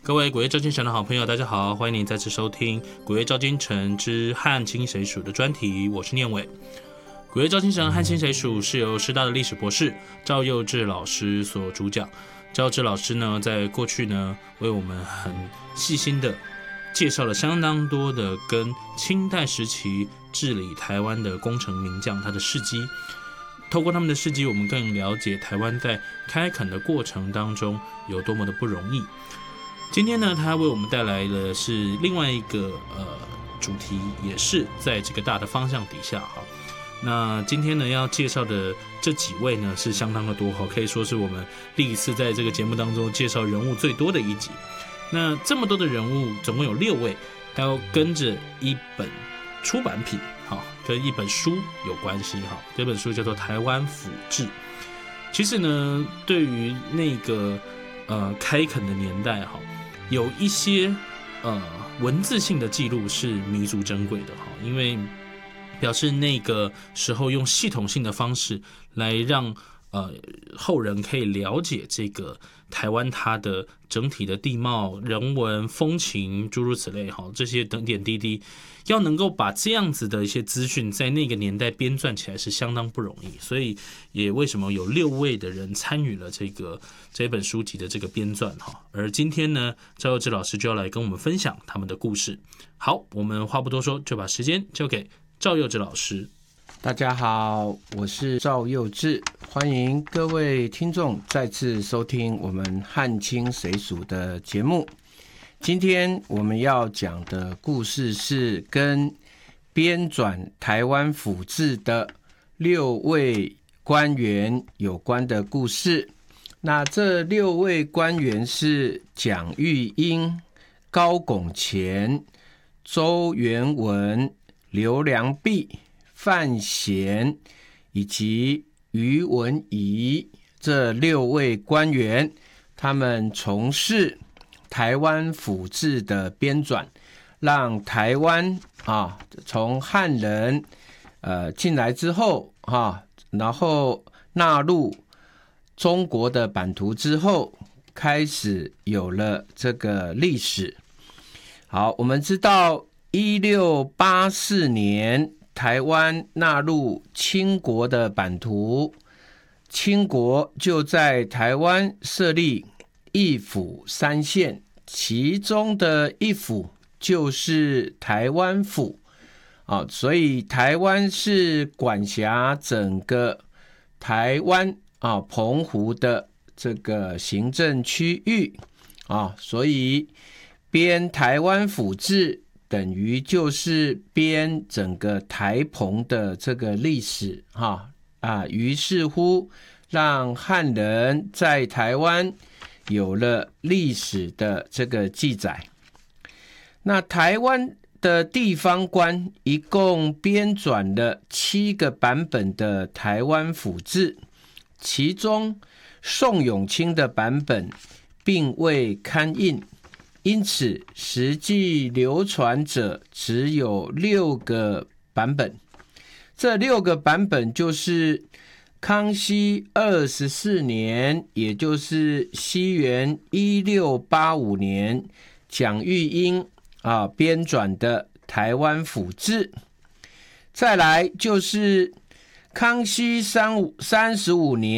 各位古月照今城的好朋友，大家好，欢迎您再次收听古月照今城之汉清谁属的专题，我是念伟。古月照今城汉清谁属是由师大的历史博士赵佑志老师所主讲。赵佑志老师呢，在过去呢，为我们很细心的介绍了相当多的跟清代时期治理台湾的功臣名将他的事迹。透过他们的事迹，我们更了解台湾在开垦的过程当中有多么的不容易。今天呢，他为我们带来的是另外一个主题，也是在这个大的方向底下哈。那今天呢要介绍的这几位呢是相当的多哈，可以说是我们历次在这个节目当中介绍人物最多的一集。那这么多的人物，总共有6位，要跟着一本出版品，跟一本书有关系哈。这本书叫做《台湾府志》。其实呢，对于那个开垦的年代哈，有一些文字性的记录是弥足珍贵的哈，因为表示那个时候用系统性的方式来让后人可以了解这个台湾它的整体的地貌、人文、风情诸如此类哈，这些点点滴滴，要能够把这样子的一些资讯在那个年代编撰起来是相当不容易，所以也为什么有6位的人参与了这本书籍的这个编撰哈。而今天呢，赵佑志老师就要来跟我们分享他们的故事。好，我们话不多说，就把时间交给赵佑志老师。 大家好，我是赵佑志，欢迎各位听众再次收听我们汉清谁属的节目。今天我们要讲的故事是跟编纂台湾府志的6位官员有关的故事。那这6位官员是蒋玉英、高拱乾、周元文、刘良弼、范闲以及于文仪这6位官员，他们从事台湾府志的编纂，让台湾从汉人进来之后然后纳入中国的版图之后，开始有了这个历史。好，我们知道1684年台湾纳入清国的版图，清国就在台湾设立1府3县，其中的1府就是台湾府所以台湾是管辖整个台湾澎湖的这个行政区域所以编台湾府志等于就是编整个台澎的这个历史于是乎让汉人在台湾有了历史的这个记载。那台湾的地方官一共编纂了7个版本的台湾府志，其中宋永清的版本并未刊印，因此实际流传者只有6个版本。这6个版本就是康熙24年，也就是西元1685年，蒋玉英编纂的台湾府志。再来就是康熙35年